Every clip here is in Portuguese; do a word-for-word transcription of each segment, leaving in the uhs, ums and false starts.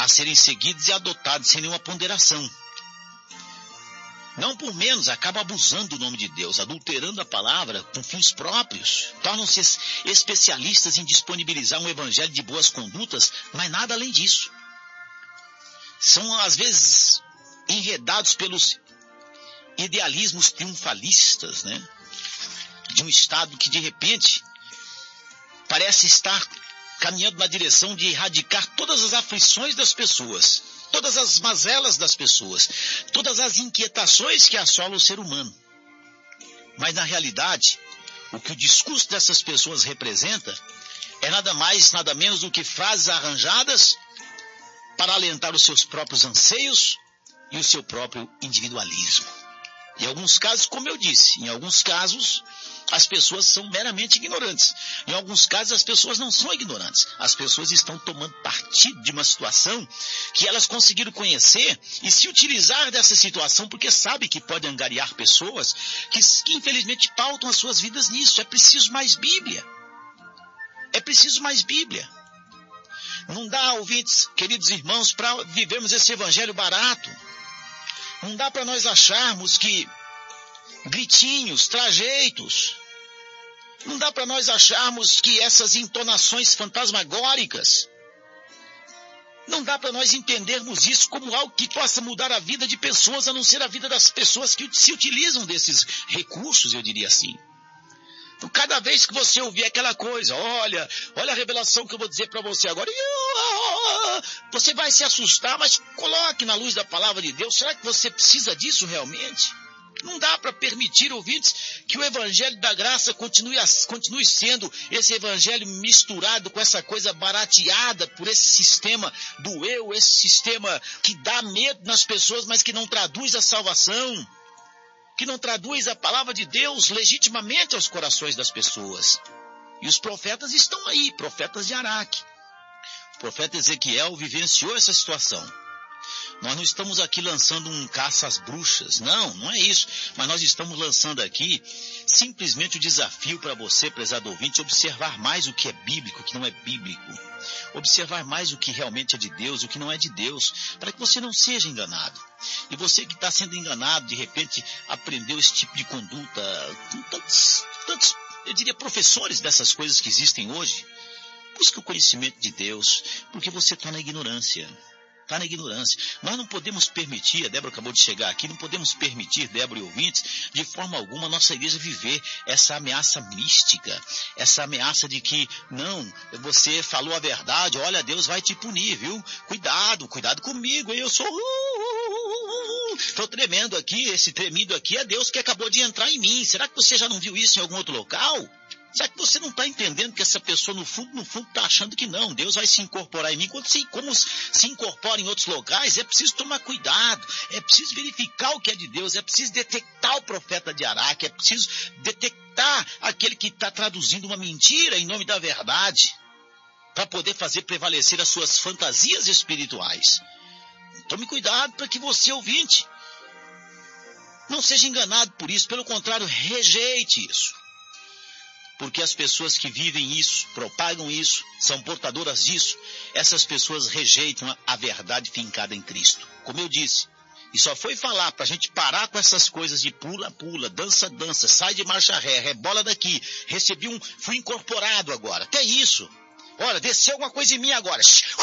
a serem seguidos e adotados sem nenhuma ponderação. Não por menos, acabam abusando do nome de Deus, adulterando a palavra com fins próprios. Tornam-se especialistas em disponibilizar um evangelho de boas condutas, mas nada além disso. São, às vezes, enredados pelos idealismos triunfalistas, né? De um Estado que, de repente, parece estar caminhando na direção de erradicar todas as aflições das pessoas, todas as mazelas das pessoas, todas as inquietações que assolam o ser humano. Mas, na realidade, o que o discurso dessas pessoas representa é nada mais, nada menos do que frases arranjadas para alentar os seus próprios anseios e o seu próprio individualismo. Em alguns casos, como eu disse, em alguns casos as pessoas são meramente ignorantes. Em alguns casos as pessoas não são ignorantes. As pessoas estão tomando partido de uma situação que elas conseguiram conhecer e se utilizar dessa situação porque sabem que pode angariar pessoas que, que infelizmente pautam as suas vidas nisso. É preciso mais Bíblia. É preciso mais Bíblia. Não dá, ouvintes, queridos irmãos, para vivermos esse evangelho barato. Não dá para nós acharmos que gritinhos, trajeitos, não dá para nós acharmos que essas entonações fantasmagóricas, não dá para nós entendermos isso como algo que possa mudar a vida de pessoas, a não ser a vida das pessoas que se utilizam desses recursos, eu diria assim. Então, cada vez que você ouvir aquela coisa, olha, olha a revelação que eu vou dizer para você agora, você vai se assustar, mas coloque na luz da palavra de Deus. Será que você precisa disso realmente? Não dá para permitir, ouvintes, que o evangelho da graça continue, continue sendo esse evangelho misturado com essa coisa barateada por esse sistema do eu, esse sistema que dá medo nas pessoas, mas que não traduz a salvação, que não traduz a palavra de Deus legitimamente aos corações das pessoas. E os profetas estão aí, profetas de Araque. O profeta Ezequiel vivenciou essa situação. Nós não estamos aqui lançando um caça às bruxas, não, não é isso. Mas nós estamos lançando aqui simplesmente o desafio para você, prezado ouvinte, observar mais o que é bíblico, o que não é bíblico. Observar mais o que realmente é de Deus, o que não é de Deus, para que você não seja enganado. E você que está sendo enganado, de repente aprendeu esse tipo de conduta, com tantos, tantos, eu diria, professores dessas coisas que existem hoje. Busque o conhecimento de Deus, porque você está na ignorância. Está na ignorância. Nós não podemos permitir, a Débora acabou de chegar aqui, não podemos permitir, Débora e ouvintes, de forma alguma a nossa igreja viver essa ameaça mística, essa ameaça de que, não, você falou a verdade, olha, Deus vai te punir, viu? Cuidado, cuidado comigo, eu sou... Estou tremendo aqui, esse tremido aqui é Deus que acabou de entrar em mim. Será que você já não viu isso em algum outro local? Será que você não está entendendo que essa pessoa, no fundo, no fundo, está achando que não, Deus vai se incorporar em mim? Quando se, como se incorpora em outros locais, é preciso tomar cuidado, é preciso verificar o que é de Deus, é preciso detectar o profeta de Araque, é preciso detectar aquele que está traduzindo uma mentira em nome da verdade, para poder fazer prevalecer as suas fantasias espirituais. Tome cuidado para que você, ouvinte, não seja enganado por isso, pelo contrário, rejeite isso. Porque as pessoas que vivem isso, propagam isso, são portadoras disso, essas pessoas rejeitam a verdade fincada em Cristo. Como eu disse, e só foi falar para a gente parar com essas coisas de pula, pula, dança, dança, sai de marcha ré, rebola daqui, recebi um, fui incorporado agora, até isso. Olha, desceu alguma coisa em mim agora.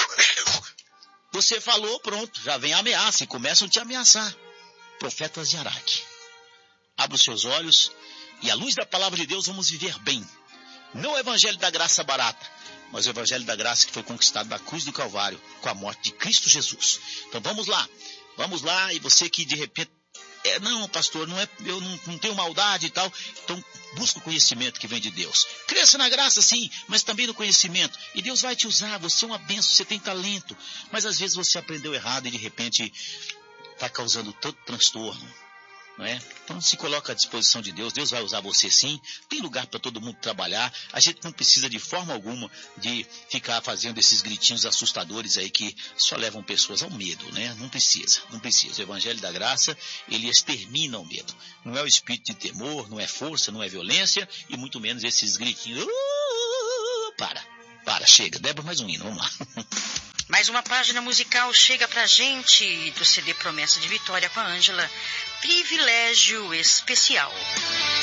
Você falou, pronto, já vem a ameaça e começam a te ameaçar. Profetas de Araque. Abra os seus olhos. E à luz da palavra de Deus vamos viver bem. Não o evangelho da graça barata, mas o evangelho da graça que foi conquistado na cruz do Calvário com a morte de Cristo Jesus. Então vamos lá, vamos lá, e você que de repente, é, não pastor, não é, eu não, não tenho maldade e tal, então busca o conhecimento que vem de Deus. Cresça na graça sim, mas também no conhecimento. E Deus vai te usar, você é uma bênção, você tem talento, mas às vezes você aprendeu errado e de repente está causando tanto transtorno. Não é? Então se coloca à disposição de Deus, Deus vai usar você sim, tem lugar para todo mundo trabalhar, a gente não precisa de forma alguma de ficar fazendo esses gritinhos assustadores aí que só levam pessoas ao medo, né? Não precisa, não precisa, o evangelho da graça, ele extermina o medo, não é o espírito de temor, não é força, não é violência e muito menos esses gritinhos, uh, para, para, chega, Débora, mais um hino, vamos lá. Mas mais uma página musical chega pra gente do C D Promessa de Vitória com a Ângela, Privilégio Especial.